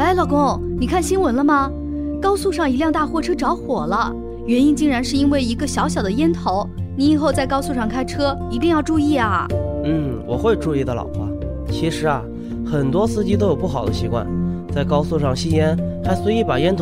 哎，老公，你看新闻了吗？高速上一辆大货车着火了，原因竟然是因为一个小小的烟头。你以后在高速上开车一定要注意啊。 我会注意的，老婆。其实啊，很多司机都有不好的习惯，在高速上吸烟，还随意把烟头